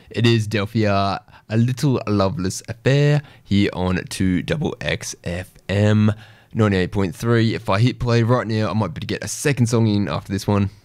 It is Delphia, A Little Loveless Affair, here on 2XX FM 98.3. If I hit play right now, I might be able to get a second song in after this one.